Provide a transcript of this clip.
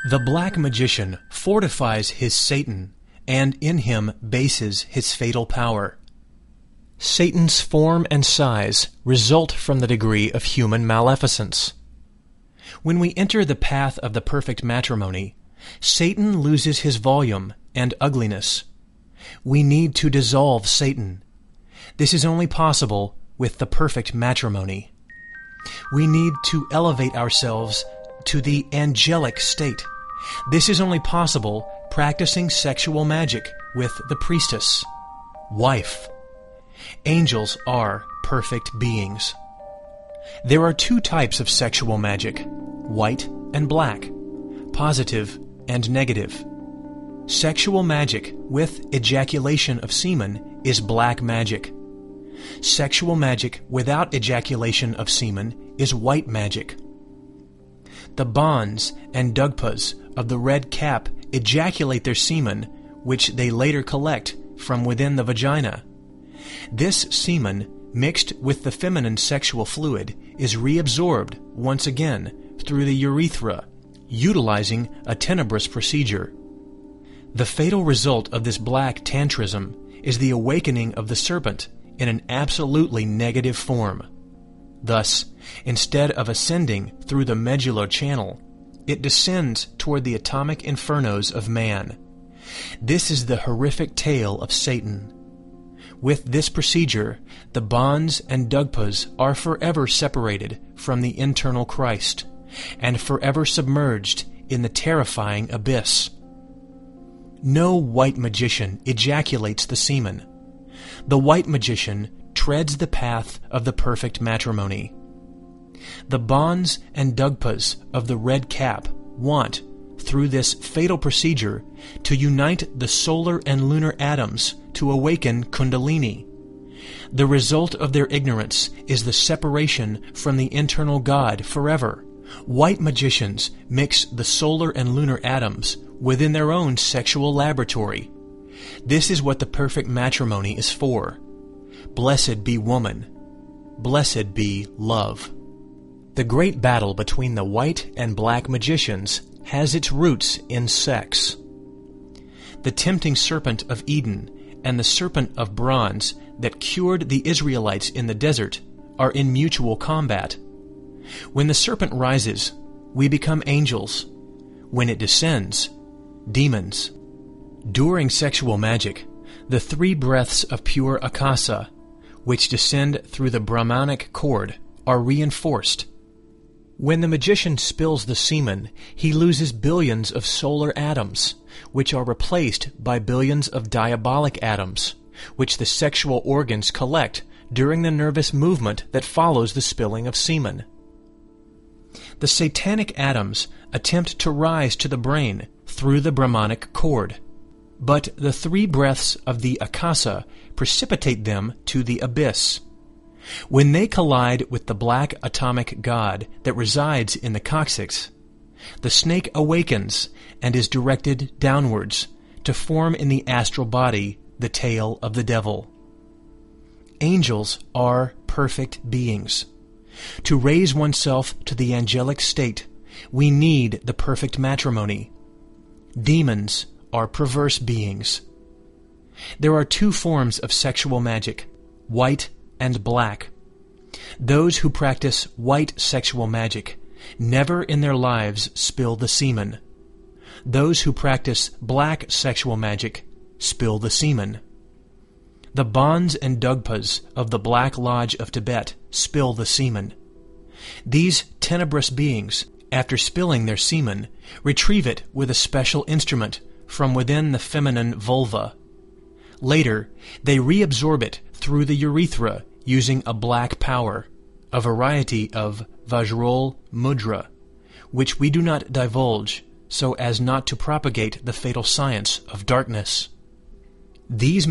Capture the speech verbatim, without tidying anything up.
The black magician fortifies his Satan, and in him bases his fatal power. Satan's form and size result from the degree of human maleficence. When we enter the path of the perfect matrimony, Satan loses his volume and ugliness. We need to dissolve Satan. This is only possible with the perfect matrimony. We need to elevate ourselves to the angelic state. This is only possible practicing sexual magic with the priestess, wife. Angels are perfect beings. There are two types of sexual magic, white and black, positive and negative. Sexual magic with ejaculation of semen is black magic. Sexual magic without ejaculation of semen is white magic. The Bons and Dugpas of the red cap ejaculate their semen, which they later collect from within the vagina. This semen, mixed with the feminine sexual fluid, is reabsorbed once again through the urethra, utilizing a tenebrous procedure. The fatal result of this black tantrism is the awakening of the serpent in an absolutely negative form. Thus, instead of ascending through the medullar channel, it descends toward the atomic infernos of man. This is the horrific tale of Satan. With this procedure, the Bons and Dugpas are forever separated from the internal Christ, and forever submerged in the terrifying abyss. No white magician ejaculates the semen. The white magician treads the path of the perfect matrimony. The Bons and Dugpas of the red cap want, through this fatal procedure, to unite the solar and lunar atoms to awaken Kundalini. The result of their ignorance is the separation from the internal God forever. White magicians mix the solar and lunar atoms within their own sexual laboratory. This is what the perfect matrimony is for. Blessed be woman. Blessed be love. The great battle between the white and black magicians has its roots in sex. The tempting serpent of Eden and the serpent of bronze that cured the Israelites in the desert are in mutual combat. When the serpent rises, we become angels. When it descends, demons. During sexual magic, the three breaths of pure akasa, which descend through the Brahmanic cord, are reinforced. When the magician spills the semen, he loses billions of solar atoms, which are replaced by billions of diabolic atoms, which the sexual organs collect during the nervous movement that follows the spilling of semen. The satanic atoms attempt to rise to the brain through the Brahmanic cord, but the three breaths of the akasa precipitate them to the abyss. When they collide with the black atomic god that resides in the coccyx, the snake awakens and is directed downwards to form in the astral body the tail of the devil. Angels are perfect beings. To raise oneself to the angelic state, we need the perfect matrimony. Demons are perverse beings. There are two forms of sexual magic, white and black. Those who practice white sexual magic never in their lives spill the semen. Those who practice black sexual magic spill the semen. The Bons and Dugpas of the Black Lodge of Tibet spill the semen. These tenebrous beings, after spilling their semen, retrieve it with a special instrument from within the feminine vulva. Later, they reabsorb it through the urethra using a black power, a variety of Vajrol mudra, which we do not divulge so as not to propagate the fatal science of darkness. These